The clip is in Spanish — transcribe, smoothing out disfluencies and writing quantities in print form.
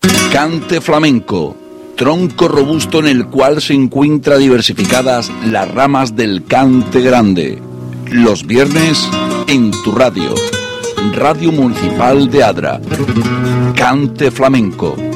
Cante flamenco, tronco robusto en el cual se encuentran diversificadas las ramas del cante grande. Los viernes en tu radio, Radio Municipal de Adra. Cante flamenco.